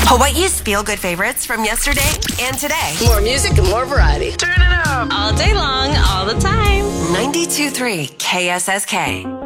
Hawaii's feel-good favorites from yesterday and today. More music and more variety. Turn it up. All day long, all the time. 92.3 KSSK.